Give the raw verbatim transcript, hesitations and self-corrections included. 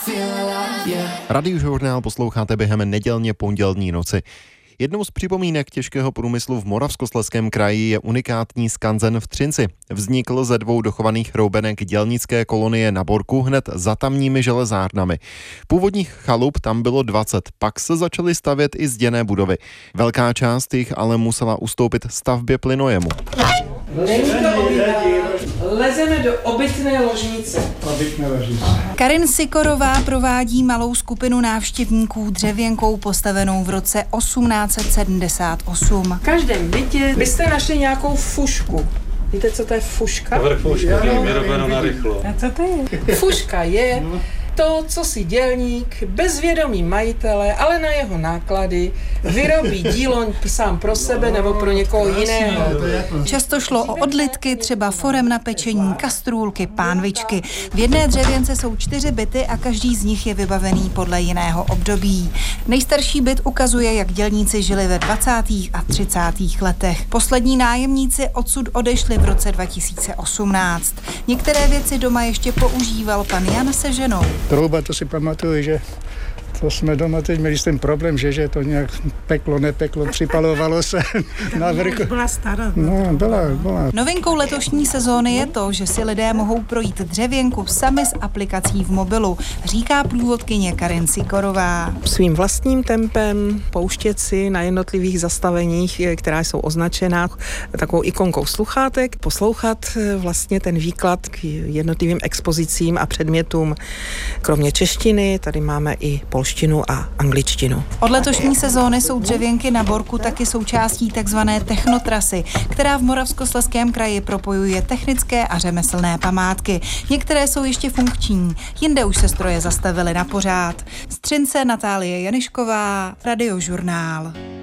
Radiožurnál posloucháte během nedělně pondělní noci. Jednou z připomínek těžkého průmyslu v Moravskoslezském kraji je unikátní skanzen v Třinci. Vznikl ze dvou dochovaných roubenek dělnické kolonie na Borku hned za tamními železárnami. Původních chalup tam bylo dvacet, pak se začaly stavět i zděné budovy. Velká část jich ale musela ustoupit stavbě plynojemu. Není to obytná. Lezeme do obytné ložnice. Obytné ložnice. Karin Sikorová provádí malou skupinu návštěvníků dřevěnkou postavenou v roce osmnáct set sedmdesát osm. V každém bytě byste našli nějakou fušku. Víte, co to je fuška? Vrch fuška, vyrobeno na rychlo. A co to je? Fuška je to, co si dělník bez vědomí majitele, ale na jeho náklady, vyrobí dílo sám pro sebe nebo pro někoho jiného. Často šlo o odlitky, třeba forem na pečení, kastrůlky, pánvičky. V jedné dřevěnce jsou čtyři byty a každý z nich je vybavený podle jiného období. Nejstarší byt ukazuje, jak dělníci žili ve dvacátých a třicátých letech. Poslední nájemníci odsud odešli v roce dva tisíce osmnáct. Některé věci doma ještě používal pan Jan se ženou. Trouba, to si pamatuju, že to jsme doma teď měli ten problém, že, že to nějak peklo, nepeklo, připalovalo se na vrchu. Byla stará. No, byla, byla. Novinkou letošní sezóny je to, že si lidé mohou projít dřevěnku sami z aplikací v mobilu, říká průvodkyně Karin Sikorová. Svým vlastním tempem pouštět si na jednotlivých zastaveních, která jsou označená takovou ikonkou sluchátek, poslouchat vlastně ten výklad k jednotlivým expozicím a předmětům. Kromě češtiny tady máme i polštinu a angličtinu. Od letošní sezóny jsou dřevěnky na Borku taky součástí takzvané technotrasy, která v Moravskoslezském kraji propojuje technické a řemeslné památky. Některé jsou ještě funkční, jinde už se stroje zastavily na pořád. Z Třince Natálie Janišková, Radiožurnál.